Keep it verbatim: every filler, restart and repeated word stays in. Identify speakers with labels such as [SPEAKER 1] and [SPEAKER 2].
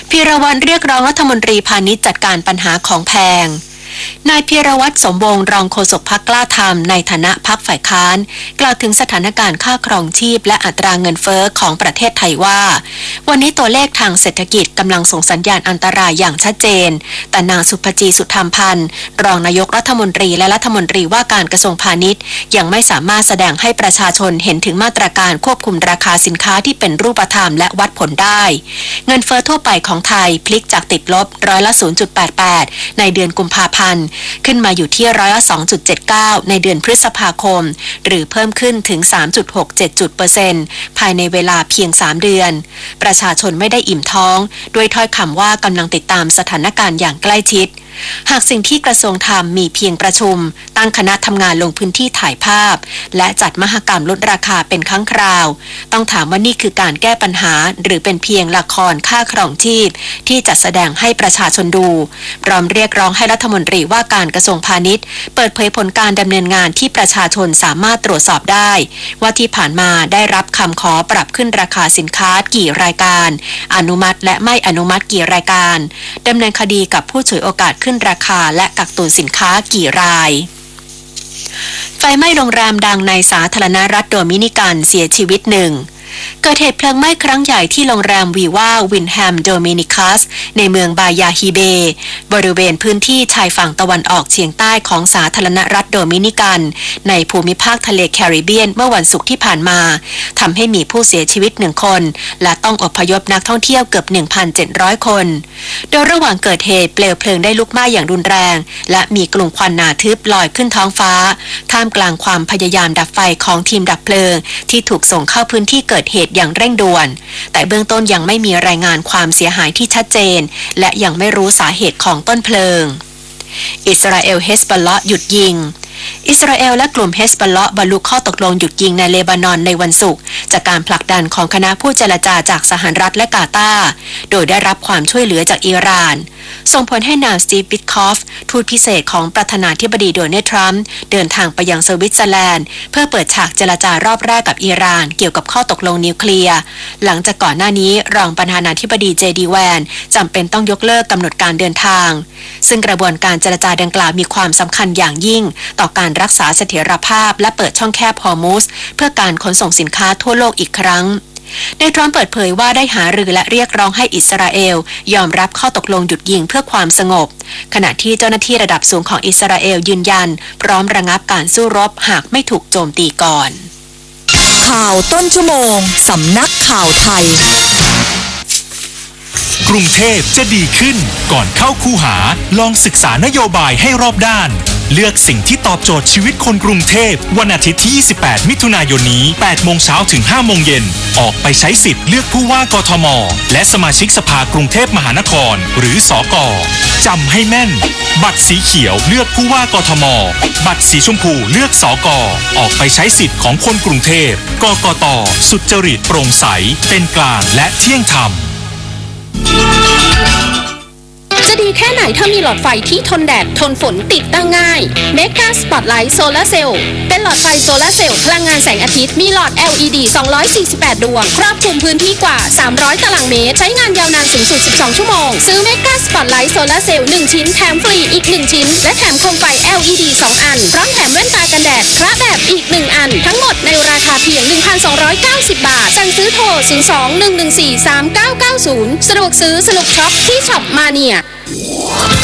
[SPEAKER 1] พีรวัตรเรียกร้องรัฐมนตรีพาณิชย์จัดการปัญหาของแพงนายพีรวัตรสมวงศ์รองโฆษกพรรคกล้าทำในฐานะพรรคฝ่ายค้านกล่าวถึงสถานการณ์ค่าครองชีพและอัตราเงินเฟ้อของประเทศไทยว่าวันนี้ตัวเลขทางเศรษฐกิจกำลังส่งสัญญาณอันตรายอย่างชัดเจนแต่นางสุภจีสุธรรมพันธ์รองนายกรัฐมนตรีและรัฐมนตรีว่าการกระทรวงพาณิชย์ยังไม่สามารถแสดงให้ประชาชนเห็นถึงมาตรการควบคุมราคาสินค้าที่เป็นรูปธรรมและวัดผลได้เงินเฟ้อทั่วไปของไทยพลิกจากติดลบร้อยละ ศูนย์จุดแปดแปด ในเดือนกุมภาพันธ์ขึ้นมาอยู่ที่ร้อยละ สองจุดเจ็ดเก้า ในเดือนพฤษภาคมหรือเพิ่มขึ้นถึง สามจุดหกเจ็ด เปอร์เซ็นต์ภายในเวลาเพียงสามเดือนประชาชนไม่ได้อิ่มท้องด้วยถ้อยคำว่ากำลังติดตามสถานการณ์อย่างใกล้ชิดหากสิ่งที่กระทรวงทำมีเพียงประชุมตั้งคณะทำงานลงพื้นที่ถ่ายภาพและจัดมหกรรมลดราคาเป็นครั้งคราวต้องถามว่านี่คือการแก้ปัญหาหรือเป็นเพียงละครค่าครองชีพที่จัดแสดงให้ประชาชนดูพร้อมเรียกร้องให้รัฐมนตรีว่าการกระทรวงพาณิชย์เปิดเผยผลการดำเนินงานที่ประชาชนสามารถตรวจสอบได้ว่าที่ผ่านมาได้รับคำขอปรับขึ้นราคาสินค้ากี่รายการอนุมัติและไม่อนุมัติกี่รายการดำเนินคดีกับผู้ฉวยโอกาสขึ้นราคาและกักตุนสินค้ากี่รายไฟไหม้โรงแรมดังในสาธารณรัฐโดมินิกันเสียชีวิตหนึ่งเกิดเหตุเพลิงไหม้ครั้งใหญ่ที่โรงแรมวีว่าวินแฮมโดมินิคัสในเมืองบายาฮิเบบริเวณพื้นที่ชายฝั่งตะวันออกเฉียงใต้ของสาธารณรัฐโดมินิกันในภูมิภาคทะเลแคริบเบียนเมื่อวันศุกร์ที่ผ่านมาทำให้มีผู้เสียชีวิตหนึ่งคนและต้องอพยพนักท่องเที่ยวเกือบ หนึ่งพันเจ็ดร้อย คนโดยระหว่างเกิดเหตุเปลวเพลิงได้ลุกไหม้อย่างรุนแรงและมีกลุ่มควันหนาทึบลอยขึ้นท้องฟ้าท่ามกลางความพยายามดับไฟของทีมดับเพลิงที่ถูกส่งเข้าพื้นที่เกิดเหตุอย่างเร่งด่วนแต่เบื้องต้นยังไม่มีรายงานความเสียหายที่ชัดเจนและยังไม่รู้สาเหตุของต้นเพลิงอิสราเอลเฮสบอลเลาะห์หยุดยิงอิสราเอลและกลุ่มเฮสบอลเลาะห์บรรลุข้อตกลงหยุดยิงในเลบานอนในวันศุกร์จากการผลักดันของคณะผู้เจรจาจากสหรัฐและกาตาร์โดยได้รับความช่วยเหลือจากอิหร่านส่งผลให้นายสตีฟ วิทคอฟทูตพิเศษของประธานาธิบดีโดนัลด์ทรัมป์เดินทางไปยังสวิตเซอร์แลนด์เพื่อเปิดฉากเจรจารอบแรกกับอิหร่านเกี่ยวกับข้อตกลงนิวเคลียร์หลังจากก่อนหน้านี้รองประธานาธิบดีเจดีแวนจำเป็นต้องยกเลิกกำหนดการเดินทางซึ่งกระบวนการเจรจาดังกล่าวมีความสำคัญอย่างยิ่งต่อการรักษาเสถียรภาพและเปิดช่องแคบฮอร์มุซเพื่อการขนส่งสินค้าทั่วโลกอีกครั้งนายทรัมป์เปิดเผยว่าได้หารือและเรียกร้องให้อิสราเอลยอมรับข้อตกลงหยุดยิงเพื่อความสงบขณะที่เจ้าหน้าที่ระดับสูงของอิสราเอลยืนยันพร้อมระงับการสู้รบหากไม่ถูกโจมตีก่อน
[SPEAKER 2] ข่าวต้นชั่วโมงสำนักข่าวไทย
[SPEAKER 3] กรุงเทพจะดีขึ้นก่อนเข้าคูหาลองศึกษานโยบายให้รอบด้านเลือกสิ่งที่ตอบโจทย์ชีวิตคนกรุงเทพวันอาทิตย์ที่ยี่สิบแปดมิถุนายนนี้แปดโมงเช้าถึงห้าโมงเย็นออกไปใช้สิทธิ์เลือกผู้ว่ากทมและสมาชิกสภากรุงเทพมหานครหรือสก.จำให้แม่นบัตรสีเขียวเลือกผู้ว่ากทมบัตรสีชมพูเลือกสก.ออกไปใช้สิทธิ์ของคนกรุงเทพกกต.สุจริตโปร่งใสเป็นกลางและเที่ยงธรรม
[SPEAKER 4] จะดีแค่ไหนถ้ามีหลอดไฟที่ทนแดดทนฝนติดตั้งง่าย Mega Spotlight Solar Cell เป็นหลอดไฟโซลาร์เซลล์พลังงานแสงอาทิตย์มีหลอด แอล อี ดี สองร้อยสี่สิบแปด ดวงครอบคลุมพื้นที่กว่าสามร้อยตารางเมตรใช้งานยาวนานสูงสุดสิบสองชั่วโมงซื้อ Mega Spotlight Solar Cell หนึ่งชิ้นแถมฟรีอีกหนึ่งชิ้นและแถมโคมไฟ แอล อี ดี สองอันพร้อมแถมแว่นตากันแดดพระแบบอีกหนึ่งอันทั้งหมดในราคาเพียง หนึ่งพันสองร้อยเก้าสิบ บาทสั่งซื้อโทรศูนย์ สอง หนึ่ง หนึ่ง สี่ สาม เก้า เก้า ศูนย์สะดวกซื้อสนุกช็อปที่ช็อปมาเนีย